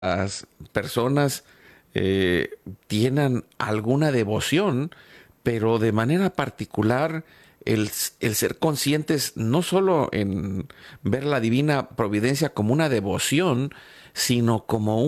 las personas tienen alguna devoción, pero de manera particular el ser conscientes no solo en ver la divina providencia como una devoción, sino como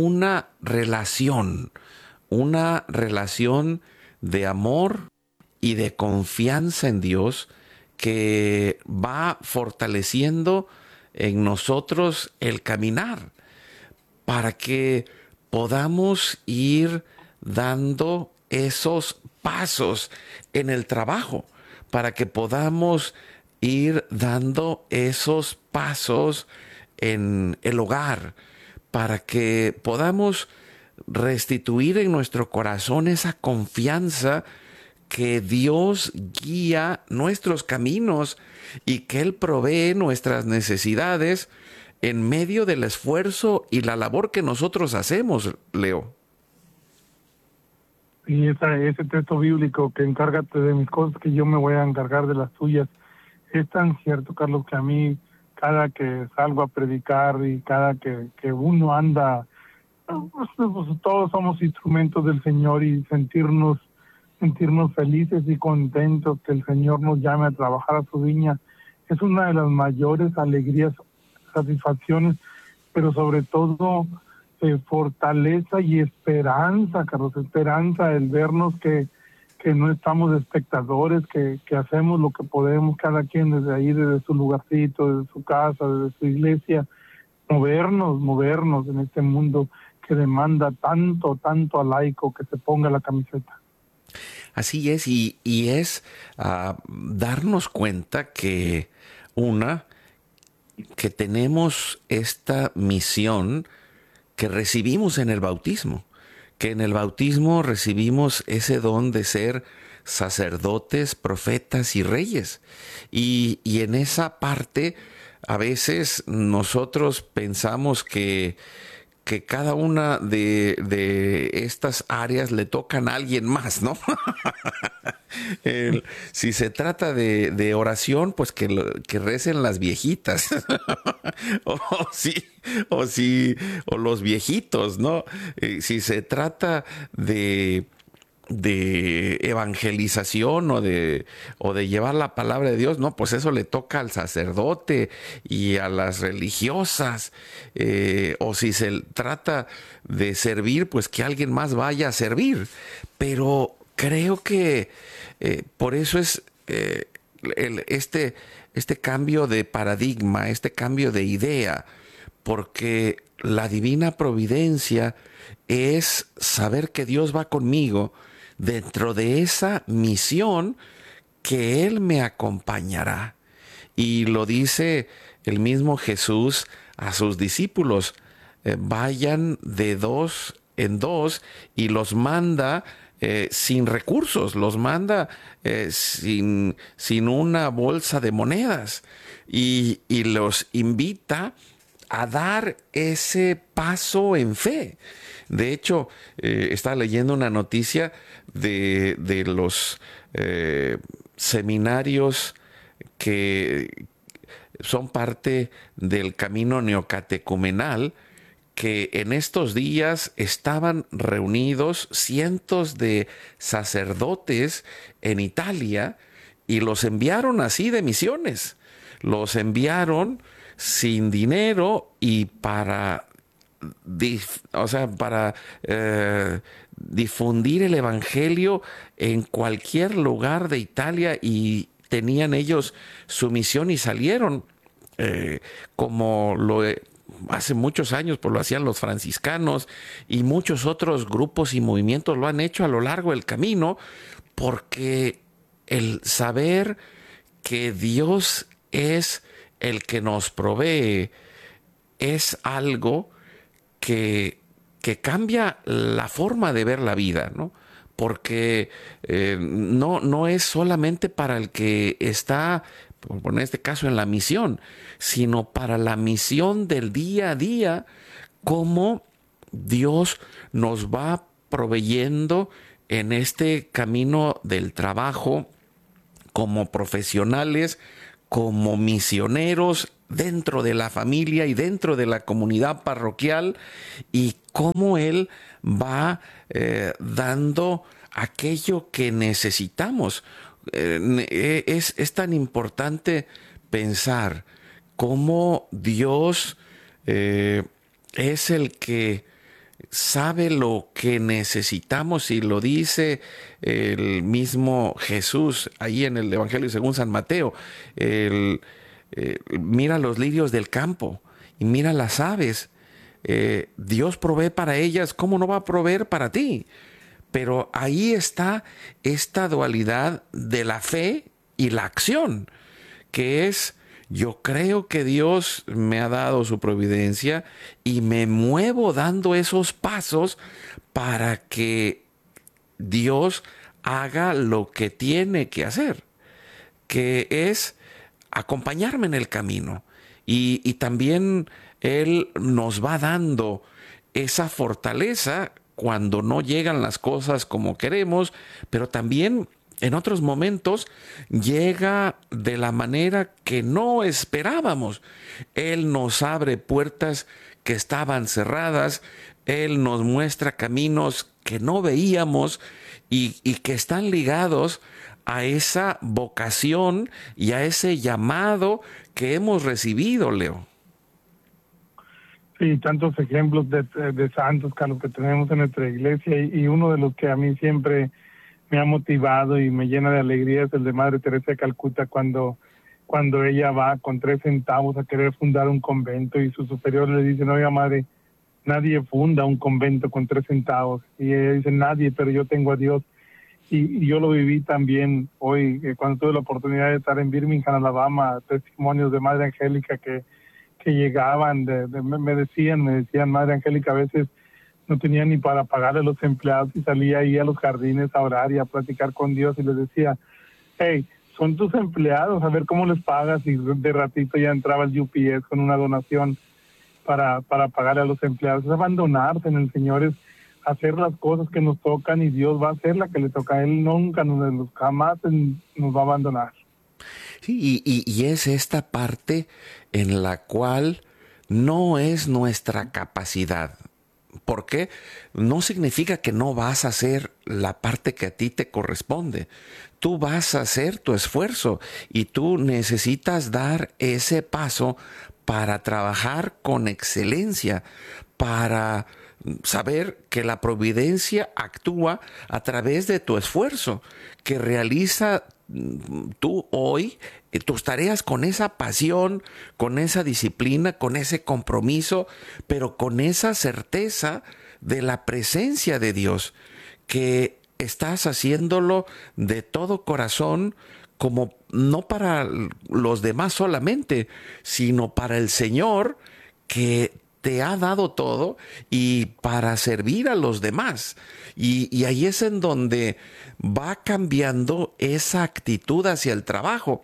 una relación de amor y de confianza en Dios que va fortaleciendo en nosotros el caminar para que podamos ir dando esos pasos en el trabajo, para que podamos ir dando esos pasos en el hogar, para que podamos restituir en nuestro corazón esa confianza que Dios guía nuestros caminos y que Él provee nuestras necesidades en medio del esfuerzo y la labor que nosotros hacemos, Leo. Y ese texto bíblico que encárgate de mis cosas que yo me voy a encargar de las tuyas, es tan cierto, Carlos, que a mí cada que salgo a predicar y cada que uno anda, pues todos somos instrumentos del Señor y sentirnos felices y contentos que el Señor nos llame a trabajar a su viña, es una de las mayores alegrías, satisfacciones, pero sobre todo fortaleza y esperanza, Carlos, esperanza, el vernos que no estamos de espectadores, que hacemos lo que podemos cada quien desde ahí, desde su lugarcito, desde su casa, desde su iglesia, movernos en este mundo que demanda tanto al laico que se ponga la camiseta. Así es, y es darnos cuenta que una, que tenemos esta misión que recibimos en el bautismo, que en el bautismo recibimos ese don de ser sacerdotes, profetas y reyes. Y en esa parte, a veces nosotros pensamos que cada una de estas áreas le tocan a alguien más, ¿no? Si se trata de oración, pues que recen las viejitas. o, sí, o los viejitos, ¿no? Si se trata de evangelización o de llevar la palabra de Dios, no, pues eso le toca al sacerdote y a las religiosas, o si se trata de servir, pues que alguien más vaya a servir. Pero creo que por eso es este cambio de paradigma, este cambio de idea, porque la divina providencia es saber que Dios va conmigo dentro de esa misión, que Él me acompañará. Y lo dice el mismo Jesús a sus discípulos: vayan de dos en dos, y los manda sin recursos, los manda sin una bolsa de monedas, y los invita a dar ese paso en fe. De hecho, estaba leyendo una noticia de los seminarios que son parte del camino neocatecumenal, que en estos días estaban reunidos cientos de sacerdotes en Italia, y los enviaron así de misiones. Los enviaron sin dinero y para difundir el evangelio en cualquier lugar de Italia, y tenían ellos su misión y salieron como hace muchos años, pues lo hacían los franciscanos, y muchos otros grupos y movimientos lo han hecho a lo largo del camino, porque el saber que Dios es el que nos provee es algo que cambia la forma de ver la vida, ¿no? Porque no es solamente para el que está, en este caso, en la misión, sino para la misión del día a día, cómo Dios nos va proveyendo en este camino del trabajo, como profesionales, como misioneros dentro de la familia y dentro de la comunidad parroquial, y cómo Él va dando aquello que necesitamos. Es tan importante pensar cómo Dios es el que sabe lo que necesitamos, y lo dice el mismo Jesús ahí en el Evangelio según San Mateo. Mira los lirios del campo y mira las aves. Dios provee para ellas, ¿cómo no va a proveer para ti? Pero ahí está esta dualidad de la fe y la acción, que es: yo creo que Dios me ha dado su providencia y me muevo dando esos pasos para que Dios haga lo que tiene que hacer, que es acompañarme en el camino. Y también Él nos va dando esa fortaleza cuando no llegan las cosas como queremos, pero también en otros momentos llega de la manera que no esperábamos. Él nos abre puertas que estaban cerradas, Él nos muestra caminos que no veíamos y que están ligados a esa vocación y a ese llamado que hemos recibido, Leo. Sí, tantos ejemplos de santos, Carlos, que tenemos en nuestra iglesia, y uno de los que a mí siempre me ha motivado y me llena de alegría es el de Madre Teresa de Calcuta, cuando ella va con 3 centavos a querer fundar un convento y sus superiores le dicen: oiga, madre, nadie funda un convento con 3 centavos. Y ella dice: nadie, pero yo tengo a Dios. Y yo lo viví también hoy, cuando tuve la oportunidad de estar en Birmingham, Alabama, testimonios de Madre Angélica que llegaban, me decían: Madre Angélica, a veces no tenía ni para pagarle a los empleados y salía ahí a los jardines a orar y a platicar con Dios, y les decía: hey, son tus empleados, a ver cómo les pagas. Y de ratito ya entraba el UPS con una donación para pagarle a los empleados. Es abandonarse en el Señor, es hacer las cosas que nos tocan, y Dios va a hacer la que le toca a Él. Nunca jamás nos va a abandonar. Sí, y es esta parte en la cual no es nuestra capacidad. ¿Por qué? No significa que no vas a hacer la parte que a ti te corresponde. Tú vas a hacer tu esfuerzo y tú necesitas dar ese paso para trabajar con excelencia, para saber que la providencia actúa a través de tu esfuerzo, que realiza tú hoy tus tareas con esa pasión, con esa disciplina, con ese compromiso, pero con esa certeza de la presencia de Dios, que estás haciéndolo de todo corazón, como no para los demás solamente, sino para el Señor, que te ha dado todo, y para servir a los demás. Y ahí es en donde va cambiando esa actitud hacia el trabajo.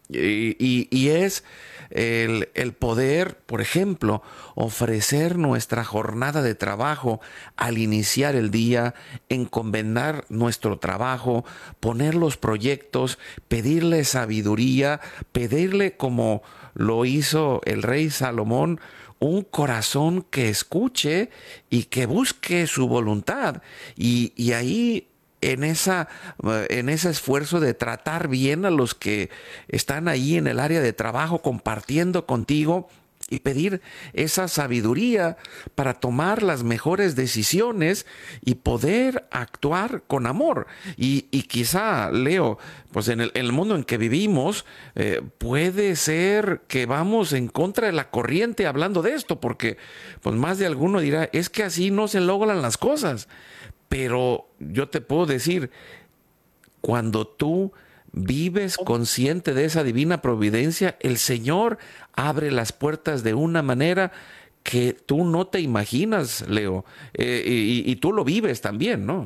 Y es el poder, por ejemplo, ofrecer nuestra jornada de trabajo al iniciar el día, encomendar nuestro trabajo, poner los proyectos, pedirle sabiduría, pedirle, como lo hizo el rey Salomón, un corazón que escuche y que busque su voluntad. Y ahí, en ese esfuerzo de tratar bien a los que están ahí en el área de trabajo compartiendo contigo, y pedir esa sabiduría para tomar las mejores decisiones y poder actuar con amor. Y quizá, Leo, pues en el mundo en que vivimos, puede ser que vamos en contra de la corriente hablando de esto, porque pues más de alguno dirá: es que así no se logran las cosas. Pero yo te puedo decir, cuando tú vives consciente de esa divina providencia, el Señor abre las puertas de una manera que tú no te imaginas, Leo, y tú lo vives también, ¿no?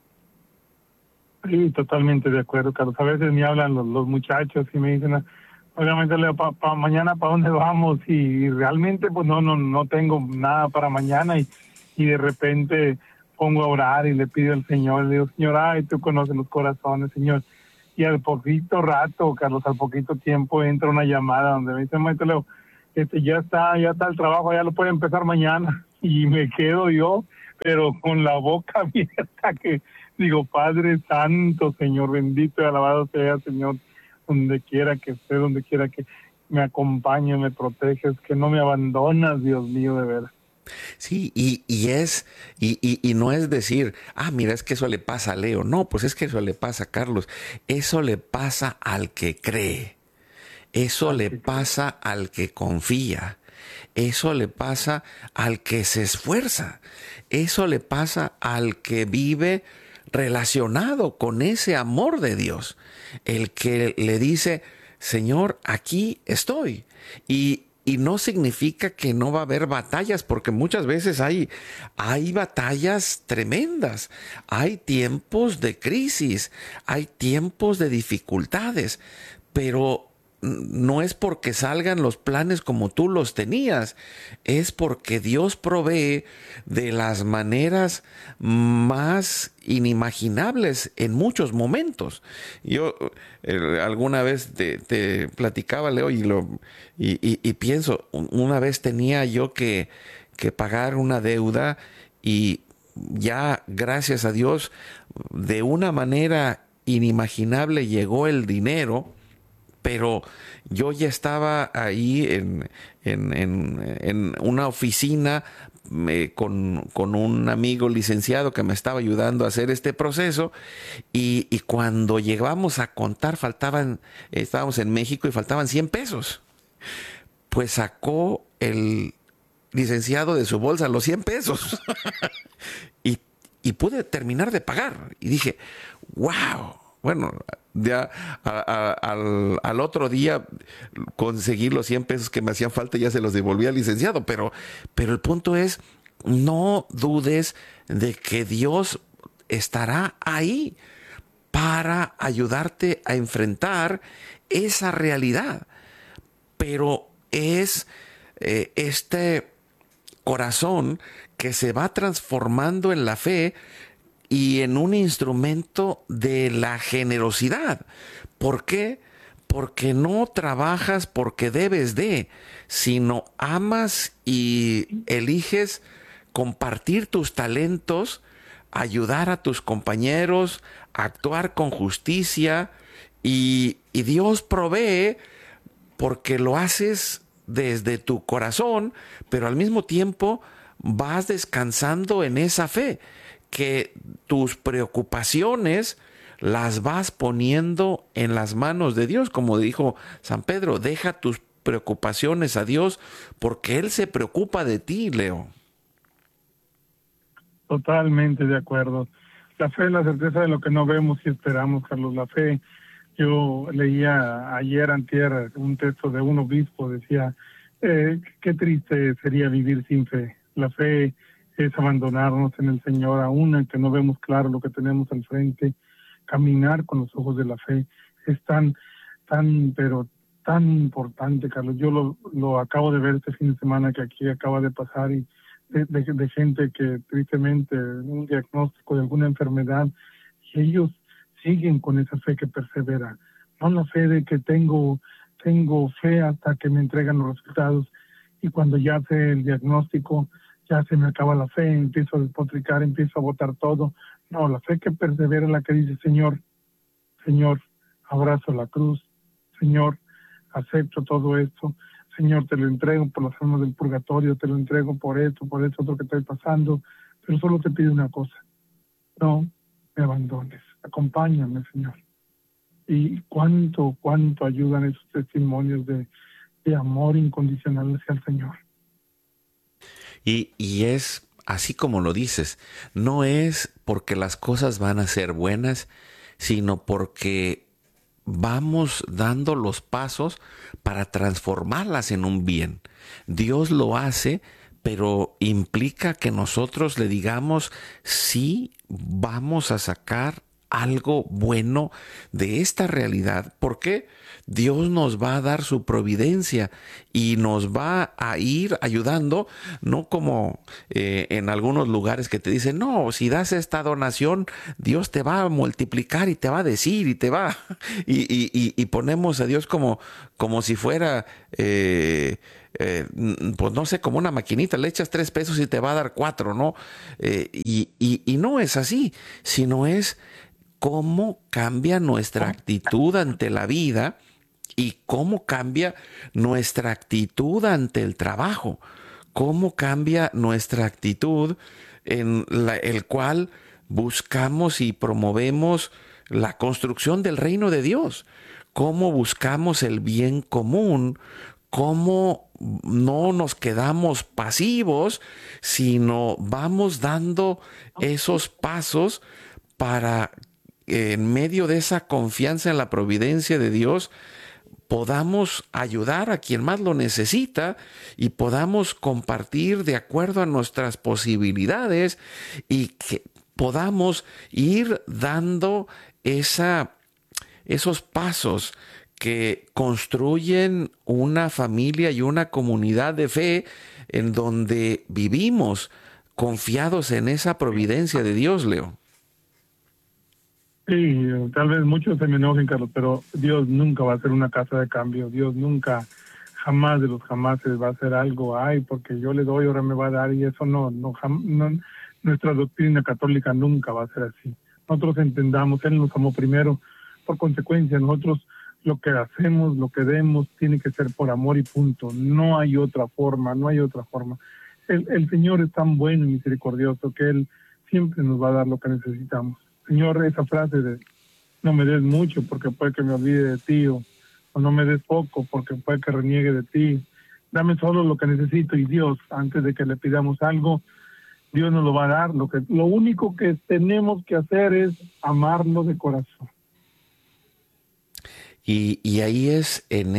Sí, totalmente de acuerdo, Carlos. A veces me hablan los muchachos y me dicen: obviamente, Leo, mañana, ¿para dónde vamos? Y realmente pues no tengo nada para mañana, y de repente pongo a orar y le pido al Señor, le digo: Señor, ay, tú conoces los corazones, Señor. Y al poquito rato, Carlos, al poquito tiempo entra una llamada donde me dice: maestro Leo, ya está el trabajo, ya lo puede empezar mañana. Y me quedo yo, pero con la boca abierta, que digo, Padre Santo, Señor, bendito y alabado sea, Señor, donde quiera que esté, donde quiera que me acompañe, me proteges, que no me abandonas, Dios mío, de veras. Sí, y no es decir, mira, es que eso le pasa a Leo. No, pues es que eso le pasa a Carlos. Eso le pasa al que cree. Eso le pasa al que confía. Eso le pasa al que se esfuerza. Eso le pasa al que vive relacionado con ese amor de Dios. El que le dice, Señor, aquí estoy. Y no significa que no va a haber batallas, porque muchas veces hay batallas tremendas, hay tiempos de crisis, hay tiempos de dificultades, pero no es porque salgan los planes como tú los tenías, es porque Dios provee de las maneras más inimaginables en muchos momentos. Yo alguna vez te platicaba, Leo, y pienso, una vez tenía yo que pagar una deuda y ya, gracias a Dios, de una manera inimaginable llegó el dinero. Pero yo ya estaba ahí en una oficina con un amigo licenciado que me estaba ayudando a hacer este proceso y cuando llegamos a contar estábamos en México y faltaban 100 pesos. Pues sacó el licenciado de su bolsa los 100 pesos y pude terminar de pagar. Y dije, wow. Bueno, ya al otro día conseguí los 100 pesos que me hacían falta y ya se los devolví al licenciado. Pero el punto es, no dudes de que Dios estará ahí para ayudarte a enfrentar esa realidad. Pero es este corazón que se va transformando en la fe y en un instrumento de la generosidad. ¿Por qué? Porque no trabajas porque debes de, sino amas y eliges compartir tus talentos, ayudar a tus compañeros, actuar con justicia y Dios provee porque lo haces desde tu corazón, pero al mismo tiempo vas descansando en esa fe, que tus preocupaciones las vas poniendo en las manos de Dios, como dijo San Pedro, deja tus preocupaciones a Dios porque Él se preocupa de ti, Leo. Totalmente de acuerdo. La fe es la certeza de lo que no vemos y esperamos, Carlos. La fe, yo leía ayer, antier, un texto de un obispo, decía, qué triste sería vivir sin fe. La fe es abandonarnos en el Señor, aún en que no vemos claro lo que tenemos al frente. Caminar con los ojos de la fe es pero tan importante, Carlos. Yo lo acabo de ver este fin de semana que aquí acaba de pasar y de gente que tristemente un diagnóstico de alguna enfermedad y ellos siguen con esa fe que persevera, no la fe de que tengo fe hasta que me entregan los resultados y cuando ya sé el diagnóstico ya se me acaba la fe, empiezo a despotricar, empiezo a botar todo. No, la fe que persevera es la que dice, Señor, abrazo la cruz, Señor, acepto todo esto, Señor, te lo entrego por las almas del purgatorio, te lo entrego por esto otro que estoy pasando, pero solo te pido una cosa, no me abandones, acompáñame, Señor. Y cuánto ayudan esos testimonios de amor incondicional hacia el Señor. Y es así como lo dices, no es porque las cosas van a ser buenas, sino porque vamos dando los pasos para transformarlas en un bien. Dios lo hace, pero implica que nosotros le digamos, sí, vamos a sacar algo bueno de esta realidad, porque Dios nos va a dar su providencia y nos va a ir ayudando, no como en algunos lugares que te dicen, no, si das esta donación, Dios te va a multiplicar y te va a decir y te va, y ponemos a Dios como si fuera pues no sé, como una maquinita, le echas 3 pesos y te va a dar 4, ¿no? Y no es así, sino es cómo cambia nuestra actitud ante la vida y cómo cambia nuestra actitud ante el trabajo, cómo cambia nuestra actitud en el cual buscamos y promovemos la construcción del reino de Dios, cómo buscamos el bien común, cómo no nos quedamos pasivos, sino vamos dando esos pasos para, en medio de esa confianza en la providencia de Dios, podamos ayudar a quien más lo necesita y podamos compartir de acuerdo a nuestras posibilidades y que podamos ir dando esos pasos que construyen una familia y una comunidad de fe en donde vivimos confiados en esa providencia de Dios, Leo. Sí, tal vez muchos se me enojen, Carlos, pero Dios nunca va a ser una casa de cambio. Dios nunca, jamás de los jamases va a hacer algo, ay, porque yo le doy, ahora me va a dar, y eso no, nuestra doctrina católica nunca va a ser así. Nosotros entendamos, Él nos amó primero, por consecuencia, nosotros lo que hacemos, lo que demos, tiene que ser por amor y punto. No hay otra forma, no hay otra forma. El Señor es tan bueno y misericordioso que Él siempre nos va a dar lo que necesitamos. Señor, esa frase de no me des mucho porque puede que me olvide de ti, o no me des poco porque puede que reniegue de ti. Dame solo lo que necesito, y Dios, antes de que le pidamos algo, Dios nos lo va a dar. Lo único que tenemos que hacer es amarlo de corazón. Y ahí es en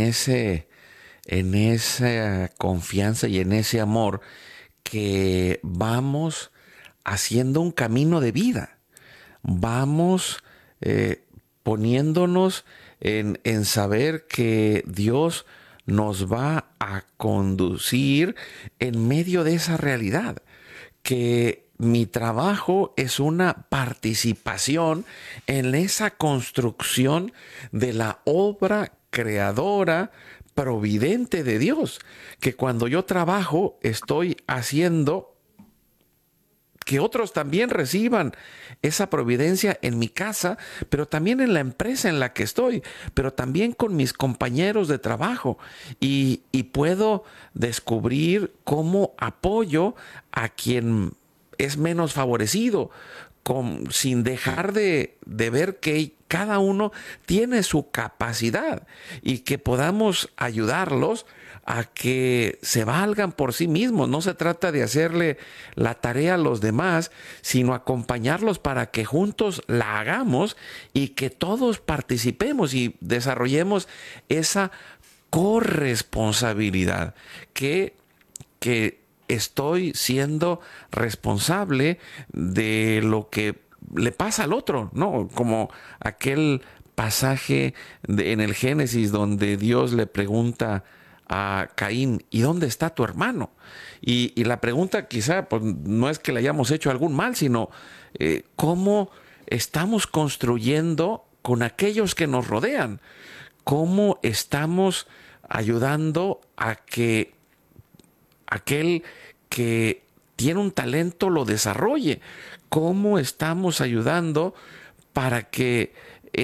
esa confianza y en ese amor que vamos haciendo un camino de vida. Vamos poniéndonos en saber que Dios nos va a conducir en medio de esa realidad, que mi trabajo es una participación en esa construcción de la obra creadora providente de Dios, que cuando yo trabajo estoy haciendo que otros también reciban esa providencia en mi casa, pero también en la empresa en la que estoy, pero también con mis compañeros de trabajo. Y puedo descubrir cómo apoyo a quien es menos favorecido, sin dejar de ver que cada uno tiene su capacidad y que podamos ayudarlos a que se valgan por sí mismos. No se trata de hacerle la tarea a los demás, sino acompañarlos para que juntos la hagamos y que todos participemos y desarrollemos esa corresponsabilidad que estoy siendo responsable de lo que le pasa al otro, ¿no? Como aquel pasaje en el Génesis donde Dios le pregunta a Caín, ¿y dónde está tu hermano? Y la pregunta quizá pues, no es que le hayamos hecho algún mal, sino cómo estamos construyendo con aquellos que nos rodean, cómo estamos ayudando a que aquel que tiene un talento lo desarrolle, cómo estamos ayudando para que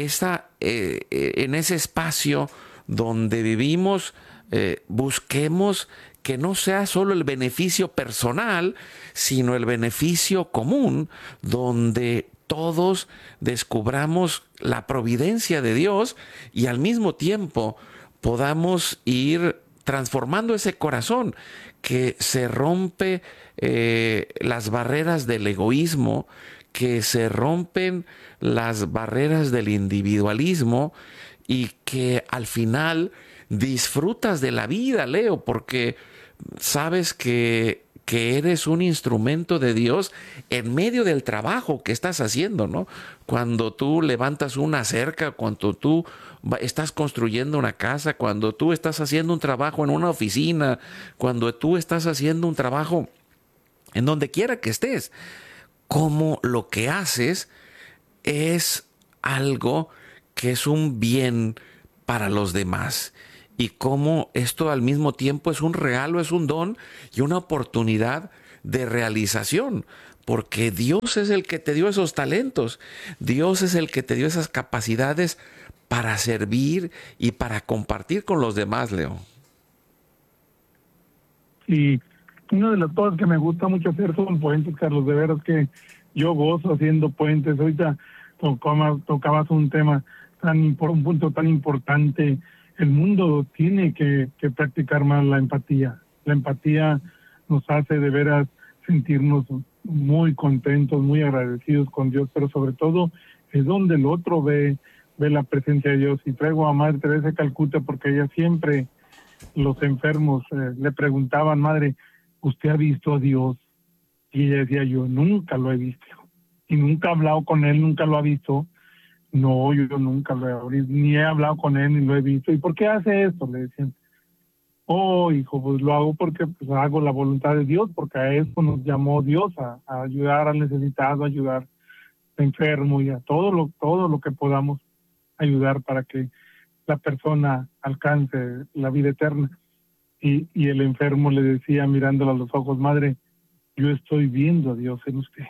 en ese espacio donde vivimos busquemos que no sea solo el beneficio personal, sino el beneficio común, donde todos descubramos la providencia de Dios y al mismo tiempo podamos ir transformando ese corazón, que se rompe las barreras del egoísmo, que se rompen las barreras del individualismo y que al final disfrutas de la vida, Leo, porque sabes que eres un instrumento de Dios en medio del trabajo que estás haciendo, ¿no? Cuando tú levantas una cerca, cuando tú estás construyendo una casa, cuando tú estás haciendo un trabajo en una oficina, cuando tú estás haciendo un trabajo en donde quiera que estés, como lo que haces es algo que es un bien para los demás y cómo esto al mismo tiempo es un regalo, es un don y una oportunidad de realización, porque Dios es el que te dio esos talentos, Dios es el que te dio esas capacidades para servir y para compartir con los demás, Leo. Y una de las cosas que me gusta mucho hacer son puentes, Carlos, de veras que yo gozo haciendo puentes. Ahorita tocabas un tema un punto tan importante. El mundo tiene que practicar más la empatía. La empatía nos hace de veras sentirnos muy contentos, muy agradecidos con Dios, pero sobre todo es donde el otro ve la presencia de Dios. Y traigo a Madre Teresa de Calcuta porque ella siempre, los enfermos le preguntaban: madre, ¿usted ha visto a Dios? Y ella decía: yo nunca lo he visto. Y nunca he hablado con él, nunca lo ha visto. No, yo nunca lo he visto, ni he hablado con él, ni lo he visto. ¿Y por qué hace esto? Le decían. Oh, hijo, pues lo hago porque pues hago la voluntad de Dios, porque a eso nos llamó Dios, a ayudar al necesitado, a ayudar al enfermo y a todo lo que podamos ayudar para que la persona alcance la vida eterna. Y el enfermo le decía, mirándolo a los ojos: madre, yo estoy viendo a Dios en usted.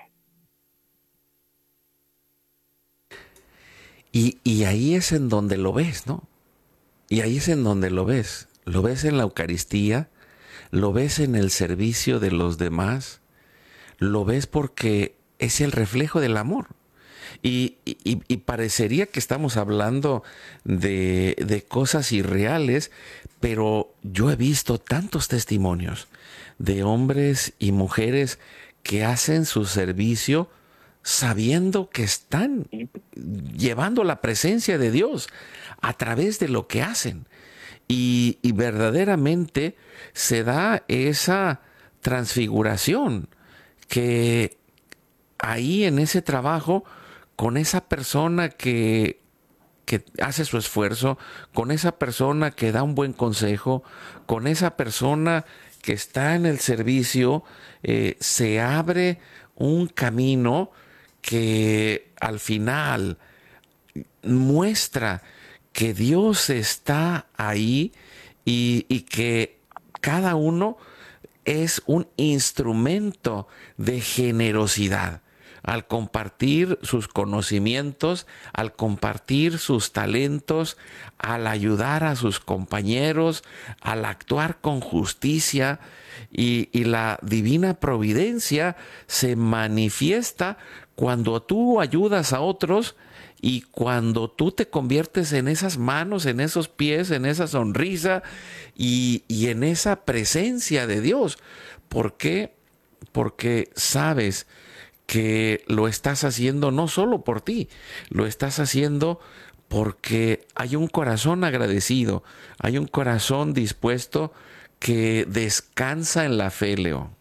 Y ahí es en donde lo ves, ¿no? Y ahí es en donde lo ves. Lo ves en la Eucaristía, lo ves en el servicio de los demás, lo ves porque es el reflejo del amor. Y parecería que estamos hablando de cosas irreales, pero yo he visto tantos testimonios de hombres y mujeres que hacen su servicio sabiendo que están llevando la presencia de Dios a través de lo que hacen. Y verdaderamente se da esa transfiguración que ahí en ese trabajo, con esa persona que hace su esfuerzo, con esa persona que da un buen consejo, con esa persona que está en el servicio, se abre un camino que al final muestra que Dios está ahí y que cada uno es un instrumento de generosidad. Al compartir sus conocimientos, al compartir sus talentos, al ayudar a sus compañeros, al actuar con justicia, y la divina providencia se manifiesta cuando tú ayudas a otros y cuando tú te conviertes en esas manos, en esos pies, en esa sonrisa y en esa presencia de Dios. ¿Por qué? Porque sabes que lo estás haciendo no solo por ti, lo estás haciendo porque hay un corazón agradecido, hay un corazón dispuesto que descansa en la fe, Leo.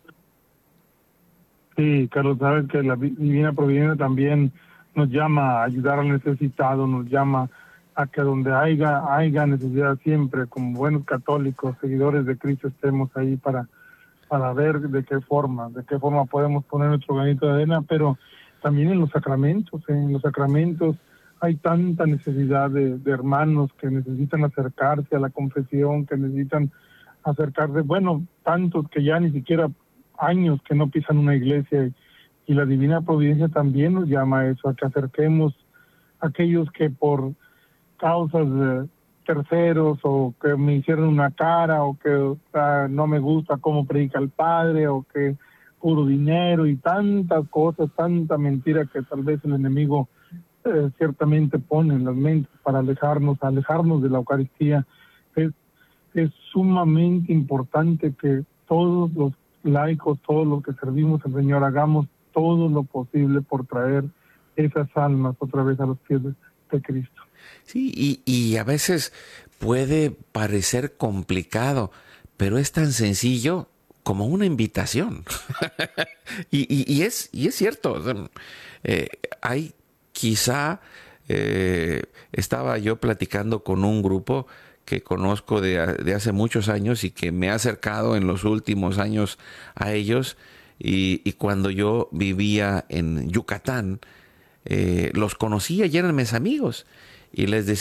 Sí, Carlos, sabes que la Divina Providencia también nos llama a ayudar al necesitado, nos llama a que donde haya necesidad siempre, como buenos católicos, seguidores de Cristo, estemos ahí para ver de qué forma podemos poner nuestro granito de arena, pero también en los sacramentos hay tanta necesidad de hermanos que necesitan acercarse a la confesión, que necesitan acercarse, bueno, tantos que ya ni siquiera años que no pisan una iglesia, y la Divina Providencia también nos llama a eso, a que acerquemos a aquellos que por causas de terceros, o que me hicieron una cara, o que no me gusta cómo predica el padre, o que puro dinero y tantas cosas, tanta mentira que tal vez el enemigo ciertamente pone en las mentes para alejarnos de la Eucaristía. Es sumamente importante que todos los laicos, todos los que servimos al Señor, hagamos todo lo posible por traer esas almas otra vez a los pies de Cristo. Sí, y a veces puede parecer complicado, pero es tan sencillo como una invitación. y es cierto. O sea, hay quizá, estaba yo platicando con un grupo que conozco de hace muchos años y que me ha acercado en los últimos años a ellos, y cuando yo vivía en Yucatán, los conocía y eran mis amigos. Y les decía,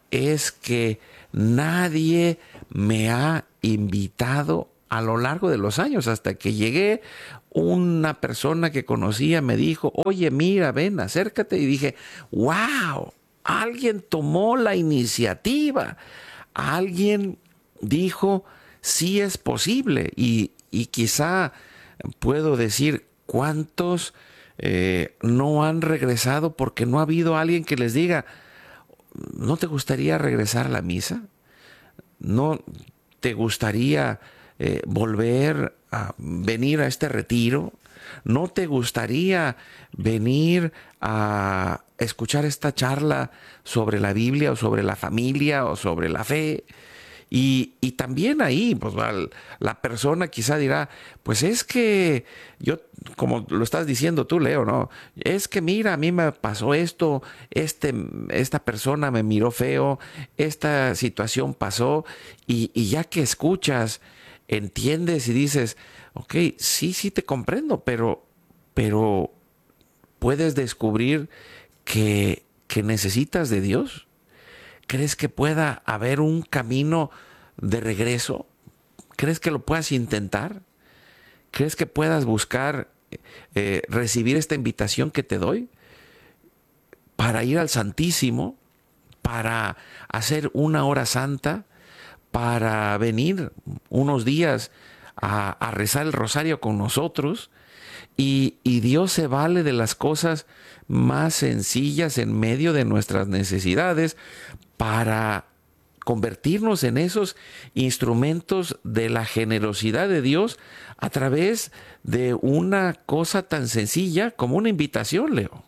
es que nadie me ha invitado a lo largo de los años. Hasta que llegué, una persona que conocía me dijo, oye, mira, ven, acércate. Y dije, wow, alguien tomó la iniciativa. Alguien dijo, sí es posible. Y quizá puedo decir cuántos no han regresado porque no ha habido alguien que les diga, ¿no te gustaría regresar a la misa? ¿No te gustaría volver a venir a este retiro? ¿No te gustaría venir a escuchar esta charla sobre la Biblia o sobre la familia o sobre la fe? Y también ahí, pues la persona quizá dirá, pues es que yo, como lo estás diciendo tú, Leo, ¿no? Es que mira, a mí me pasó esto, esta persona me miró feo, esta situación pasó, y ya que escuchas, entiendes y dices, ok, sí te comprendo, pero puedes descubrir que necesitas de Dios. ¿Crees que pueda haber un camino de regreso? ¿Crees que lo puedas intentar? ¿Crees que puedas buscar recibir esta invitación que te doy para ir al Santísimo, para hacer una hora santa, para venir unos días a rezar el rosario con nosotros? Y Dios se vale de las cosas más sencillas en medio de nuestras necesidades para convertirnos en esos instrumentos de la generosidad de Dios a través de una cosa tan sencilla como una invitación, Leo.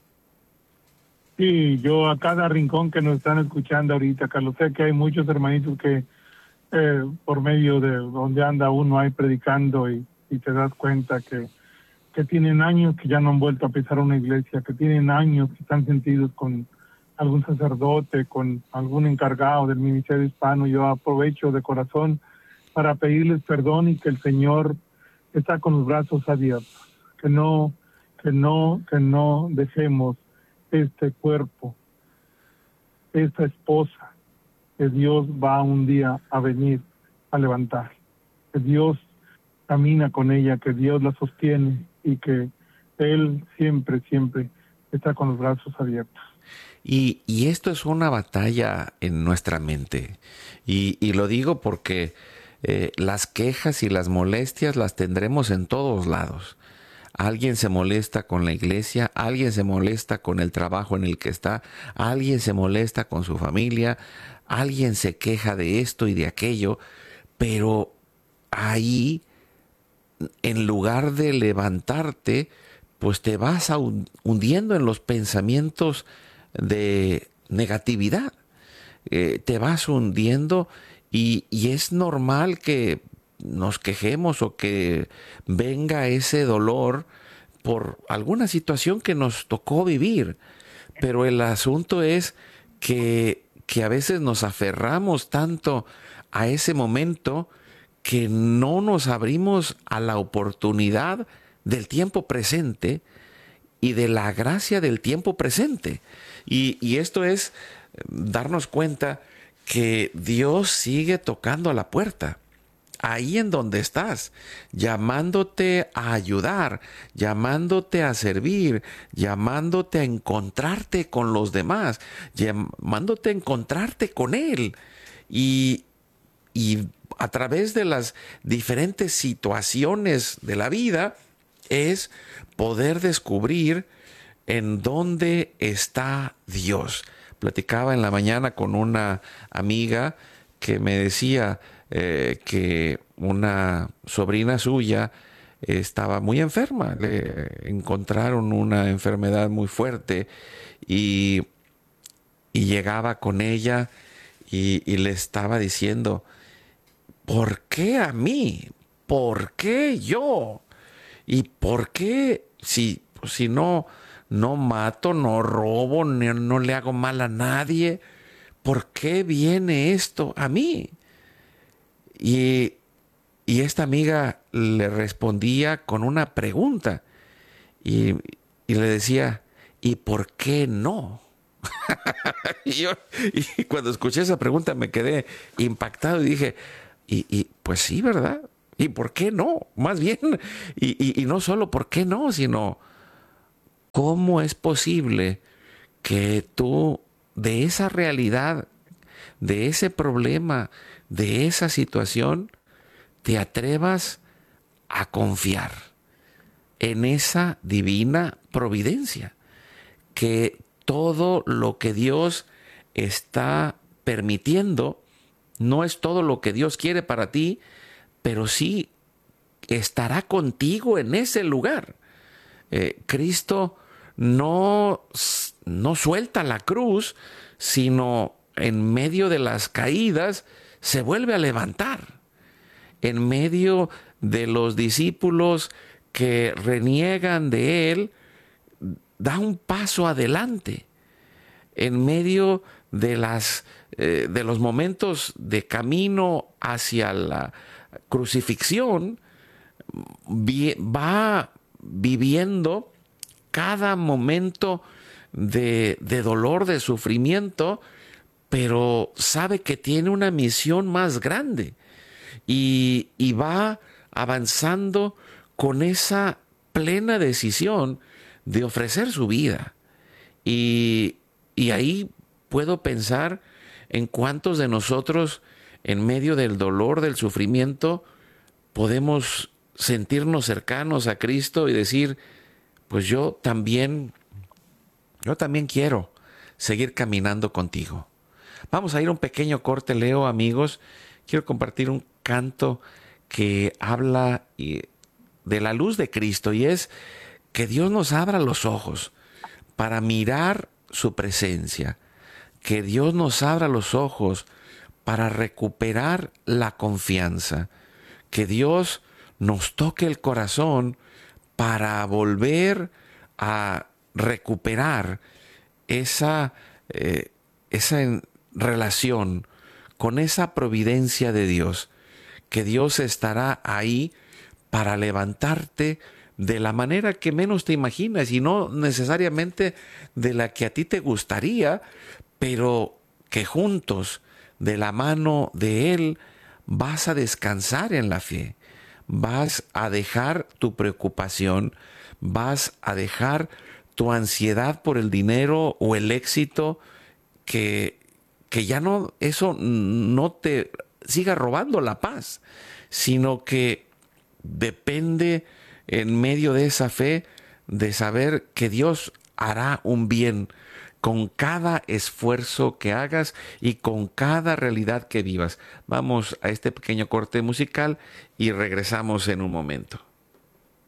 Sí, yo a cada rincón que nos están escuchando ahorita, Carlos, sé que hay muchos hermanitos que por medio de donde anda uno ahí predicando y te das cuenta que tienen años que ya no han vuelto a pisar una iglesia, que tienen años que están sentidos con algún sacerdote, con algún encargado del ministerio hispano. Yo aprovecho de corazón para pedirles perdón y que el Señor está con los brazos abiertos, que no dejemos este cuerpo, esta esposa que Dios va un día a venir a levantar, que Dios camina con ella, que Dios la sostiene y que Él siempre está con los brazos abiertos. Y esto es una batalla en nuestra mente. Y lo digo porque las quejas y las molestias las tendremos en todos lados. Alguien se molesta con la iglesia, alguien se molesta con el trabajo en el que está, alguien se molesta con su familia, alguien se queja de esto y de aquello, pero ahí, en lugar de levantarte, pues te vas hundiendo en los pensamientos de negatividad. Te vas hundiendo y es normal que nos quejemos o que venga ese dolor por alguna situación que nos tocó vivir. Pero el asunto es que a veces nos aferramos tanto a ese momento que no nos abrimos a la oportunidad del tiempo presente y de la gracia del tiempo presente. Y esto es darnos cuenta que Dios sigue tocando a la puerta, ahí en donde estás, llamándote a ayudar, llamándote a servir, llamándote a encontrarte con los demás, llamándote a encontrarte con Él. Y a través de las diferentes situaciones de la vida es poder descubrir en dónde está Dios. Platicaba en la mañana con una amiga que me decía que una sobrina suya estaba muy enferma. Le encontraron una enfermedad muy fuerte y llegaba con ella y le estaba diciendo, ¿por qué a mí? ¿Por qué yo? ¿Y por qué si no mato, no robo, no le hago mal a nadie? ¿Por qué viene esto a mí? Y esta amiga le respondía con una pregunta y le decía, ¿y por qué no? Y yo, y cuando escuché esa pregunta me quedé impactado y dije, pues sí, ¿verdad? ¿Y por qué no? Más bien, y no solo por qué no, sino cómo es posible que tú de esa realidad, de ese problema, de esa situación, te atrevas a confiar en esa divina providencia, que todo lo que Dios está permitiendo no es todo lo que Dios quiere para ti, pero sí estará contigo en ese lugar. Cristo no suelta la cruz, sino en medio de las caídas se vuelve a levantar. En medio de los discípulos que reniegan de Él, da un paso adelante. En medio de los momentos de camino hacia la crucifixión, va viviendo cada momento de dolor, de sufrimiento, pero sabe que tiene una misión más grande y va avanzando con esa plena decisión de ofrecer su vida. Y ahí puedo pensar en cuántos de nosotros, en medio del dolor, del sufrimiento, podemos sentirnos cercanos a Cristo y decir, pues yo también quiero seguir caminando contigo. Vamos a ir a un pequeño corte, Leo, amigos. Quiero compartir un canto que habla de la luz de Cristo, y es que Dios nos abra los ojos para mirar su presencia, que Dios nos abra los ojos para recuperar la confianza, que Dios nos toque el corazón para volver a recuperar esa relación con esa providencia de Dios, que Dios estará ahí para levantarte de la manera que menos te imaginas y no necesariamente de la que a ti te gustaría, pero que juntos, de la mano de Él, vas a descansar en la fe, vas a dejar tu preocupación, vas a dejar tu ansiedad por el dinero o el éxito, que ya no, eso no te siga robando la paz, sino que depende en medio de esa fe de saber que Dios hará un bien con cada esfuerzo que hagas y con cada realidad que vivas. Vamos a este pequeño corte musical y regresamos en un momento.